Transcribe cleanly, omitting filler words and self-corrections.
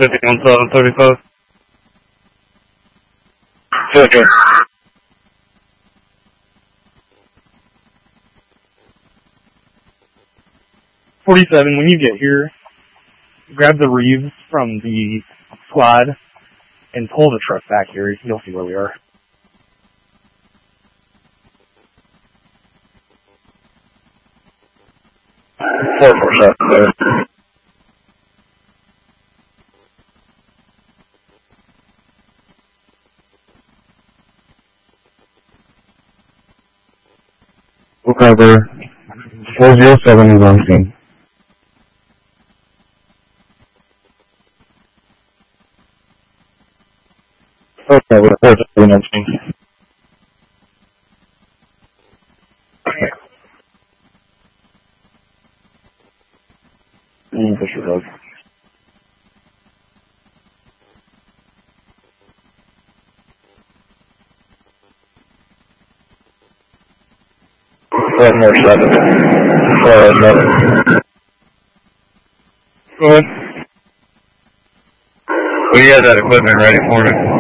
51-7-35. Okay. 47, when you get here, grab the Reeves from the squad and pull the truck back here. You'll see where we are. Four shot there. We'll cover 407 is on scene. Okay, we're 407 on scene. Fisher Road. Four more 7. 407. Go ahead. We have that equipment ready for it.